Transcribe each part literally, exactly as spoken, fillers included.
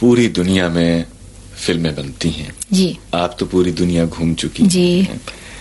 पूरी दुनिया में फिल्में बनती हैं जी। आप तो पूरी दुनिया घूम चुकी जी हैं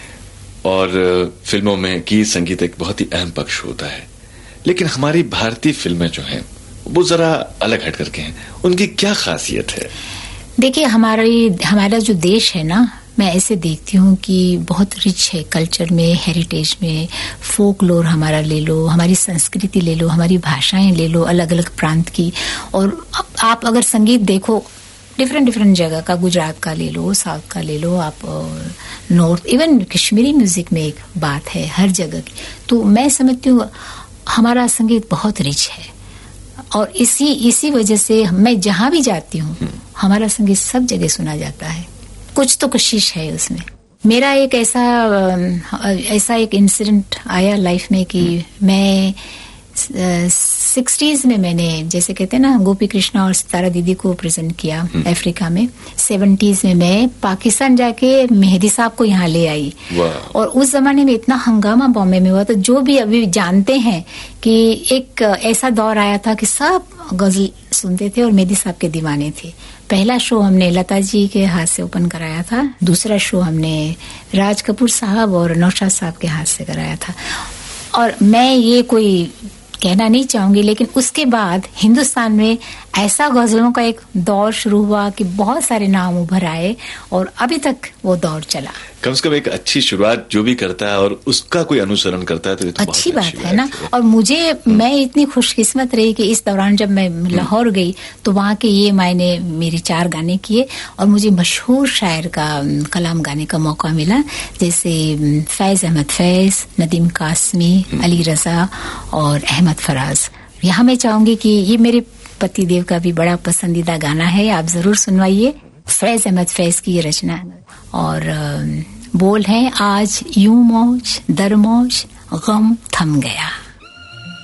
और फिल्मों में गीत संगीत एक बहुत ही अहम पक्ष होता है, लेकिन हमारी भारतीय फिल्में जो हैं वो जरा अलग हट करके हैं, उनकी क्या खासियत है? देखिए, हमारी हमारा जो देश है ना, मैं ऐसे देखती हूँ कि बहुत रिच है कल्चर में, हेरिटेज में। फोक लोर हमारा ले लो, हमारी संस्कृति ले लो, हमारी भाषाएं ले लो अलग अलग प्रांत की। और आप अगर संगीत देखो डिफरेंट डिफरेंट जगह का, गुजरात का ले लो, साउथ का ले लो, आप नॉर्थ, इवन कश्मीरी म्यूजिक में एक बात है हर जगह की। तो मैं समझती हूँ हमारा संगीत बहुत रिच है और इसी इसी वजह से मैं जहां भी जाती हूँ हमारा संगीत सब जगह सुना जाता है। कुछ तो कोशिश है उसमें। मेरा एक ऐसा ऐसा एक इंसिडेंट आया लाइफ में कि मैं सिक्सटीज में मैंने, जैसे कहते हैं ना, गोपी कृष्णा और सितारा दीदी को प्रेजेंट किया अफ्रीका में। सेवेंटीज में मैं पाकिस्तान जाके मेहदी साहब को यहाँ ले आई और उस जमाने में इतना हंगामा बॉम्बे में हुआ। तो जो भी अभी जानते हैं कि एक ऐसा दौर आया था कि सब गजल सुनते थे और मेहदी साहब के दीवाने थे। पहला शो हमने लता जी के हाथ से ओपन कराया था, दूसरा शो हमने राज कपूर साहब और नौशाद साहब के हाथ से कराया था। और मैं ये कोई कहना नहीं चाहूंगी, लेकिन उसके बाद हिंदुस्तान में ऐसा गजलों का एक दौर शुरू हुआ कि बहुत सारे नाम उभर आए और अभी तक वो दौर चला। कम से कम एक अच्छी शुरुआत जो भी करता है और उसका कोई अनुसरण करता है तो ये तो अच्छी बात है ना। और मुझे, मैं इतनी खुशकिस्मत रही कि इस दौरान जब मैं लाहौर गई तो वहाँ के ये मायने मेरे चार गाने किए और मुझे मशहूर शायर का कलाम गाने का मौका मिला, जैसे फैज अहमद फैज, नदीम कासमी, अली रजा और अहमद फराज। यहाँ मैं चाहूंगी कि ये मेरे पति देव का भी बड़ा पसंदीदा गाना है, आप जरूर सुनवाइए। फैज अहमद फैज की ये रचना है और बोल हैं, आज यूं मौज दर मौज गम थम गया।